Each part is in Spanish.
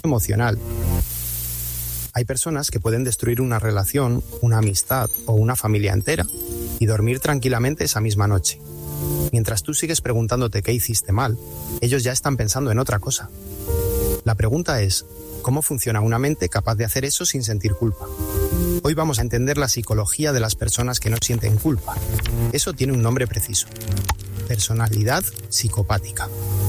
emocional. Hay personas que pueden destruir una relación, una amistad o una familia entera y dormir tranquilamente esa misma noche. Mientras tú sigues preguntándote qué hiciste mal, ellos ya están pensando en otra cosa. La pregunta es, ¿cómo funciona una mente capaz de hacer eso sin sentir culpa? Hoy vamos a entender la psicología de las personas que no sienten culpa. Eso tiene un nombre preciso: personalidad psicopática.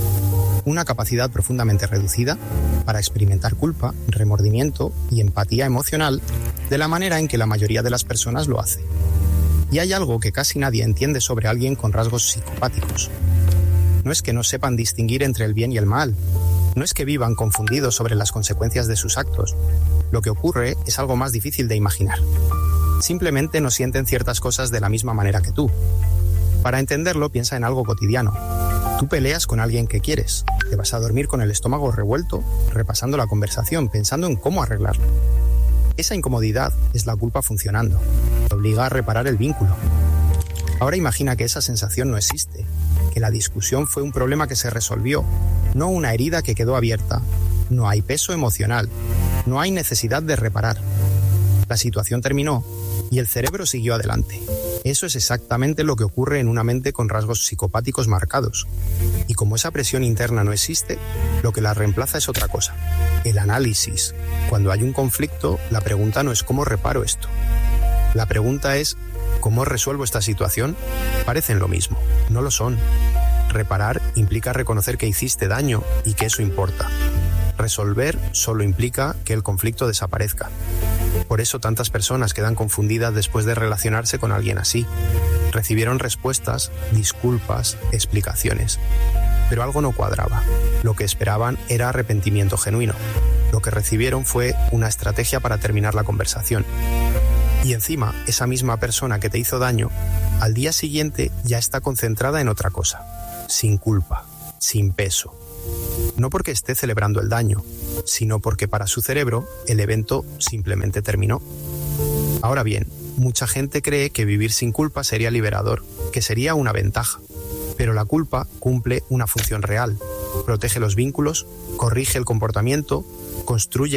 Una capacidad profundamente reducida para experimentar culpa, remordimiento y empatía emocional de la manera en que la mayoría de las personas lo hace. Y hay algo que casi nadie entiende sobre alguien con rasgos psicopáticos. No es que no sepan distinguir entre el bien y el mal. No es que vivan confundidos sobre las consecuencias de sus actos. Lo que ocurre es algo más difícil de imaginar. Simplemente no sienten ciertas cosas de la misma manera que tú. Para entenderlo, piensa en algo cotidiano. Tú peleas con alguien que quieres. Te vas a dormir con el estómago revuelto, repasando la conversación, pensando en cómo arreglarlo. Esa incomodidad es la culpa funcionando. Te obliga a reparar el vínculo. Ahora imagina que esa sensación no existe, que la discusión fue un problema que se resolvió, no una herida que quedó abierta. No hay peso emocional, no hay necesidad de reparar. La situación terminó y el cerebro siguió adelante. Eso es exactamente lo que ocurre en una mente con rasgos psicopáticos marcados. Y como esa presión interna no existe, lo que la reemplaza es otra cosa: el análisis. Cuando hay un conflicto, la pregunta no es ¿cómo reparo esto? La pregunta es ¿cómo resuelvo esta situación? Parecen lo mismo, no lo son. Reparar implica reconocer que hiciste daño y que eso importa. Resolver solo implica que el conflicto desaparezca. Por eso tantas personas quedan confundidas después de relacionarse con alguien así. Recibieron respuestas, disculpas, explicaciones. Pero algo no cuadraba. Lo que esperaban era arrepentimiento genuino. Lo que recibieron fue una estrategia para terminar la conversación. Y encima, esa misma persona que te hizo daño, al día siguiente ya está concentrada en otra cosa. Sin culpa, sin peso. No porque esté celebrando el daño, sino porque para su cerebro el evento simplemente terminó. Ahora bien, mucha gente cree que vivir sin culpa sería liberador, que sería una ventaja. Pero la culpa cumple una función real. Protege los vínculos, corrige el comportamiento, construye